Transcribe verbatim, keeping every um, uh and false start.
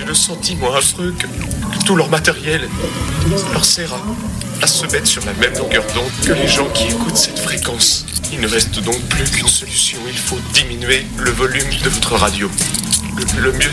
le sentiment affreux que, que tout leur matériel leur sert à, à se mettre sur la même longueur d'onde que les gens qui écoutent cette fréquence. Il ne reste donc plus qu'une solution. Il faut diminuer le volume de votre radio. Le, le mieux,